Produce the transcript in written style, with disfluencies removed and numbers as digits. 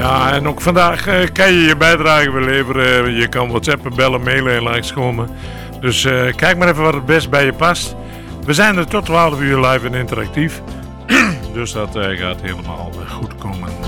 Ja, en ook vandaag kan je je bijdrage weer leveren. Je kan WhatsAppen, bellen, mailen en langskomen. Dus kijk maar even wat het best bij je past. We zijn er tot 12 uur live en interactief. Dus dat gaat helemaal goed komen.